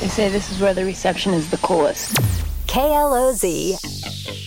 They say this is where the reception is the coolest. KLOZ